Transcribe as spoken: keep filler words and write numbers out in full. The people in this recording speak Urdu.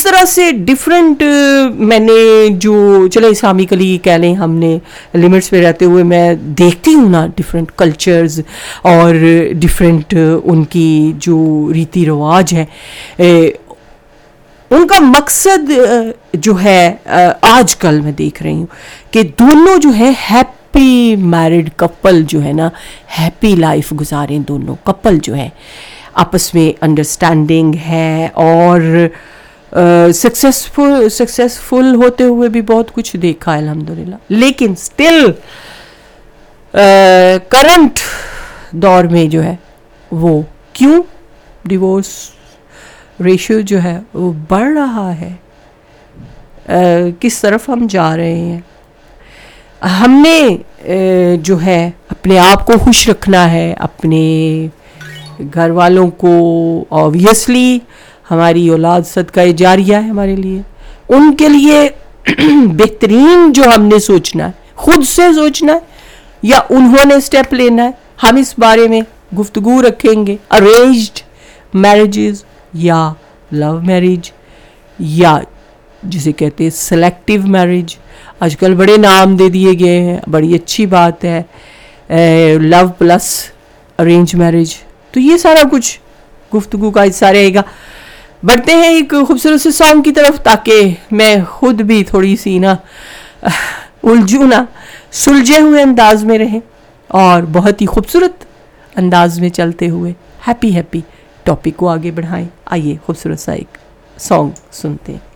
طرح سے ڈفرینٹ میں نے جو چلے اسلامکلی کہہ لیں ہم نے لمٹس پہ رہتے ہوئے میں دیکھتی ہوں نا ڈفرینٹ کلچرز اور ڈفرینٹ ان کی جو ریتی رواج ہے, ان کا مقصد جو ہے آج کل میں دیکھ رہی ہوں کہ دونوں جو ہے ہیپی میرڈ کپل جو ہے نا ہیپی لائف گزاریں, دونوں کپل جو ہے آپس میں انڈرسٹینڈنگ ہے اور سکسیسفل سکسیسفل ہوتے ہوئے بھی بہت کچھ دیکھا ہے الحمدللہ. لیکن اسٹل کرنٹ دور میں جو ہے وہ کیوں ڈیورس ریشیو جو ہے وہ بڑھ رہا ہے, کس طرف ہم جا رہے ہیں. ہم نے جو ہے اپنے آپ کو خوش رکھنا ہے, اپنے گھر والوں کو, آبویسلی ہماری اولاد صدقہ جاریہ ہے ہمارے لیے, ان کے لیے بہترین جو ہم نے سوچنا ہے, خود سے سوچنا ہے یا انہوں نے اسٹیپ لینا ہے, ہم اس بارے میں گفتگو رکھیں گے. ارینجڈ میرجز یا لو میرج یا جسے کہتے ہیں سلیکٹیو میرج, آج کل بڑے نام دے دیے گئے ہیں, بڑی اچھی بات ہے, لو پلس ارینج میرج. تو یہ سارا کچھ گفتگو کا حصہ رہے گا. بڑھتے ہیں ایک خوبصورت سے سانگ کی طرف تاکہ میں خود بھی تھوڑی سی نا الجھوں نا, سلجھے ہوئے انداز میں رہیں اور بہت ہی خوبصورت انداز میں چلتے ہوئے ہیپی ہیپی ٹاپک کو آگے بڑھائیں. آئیے خوبصورت سا ایک سانگ سنتے ہیں.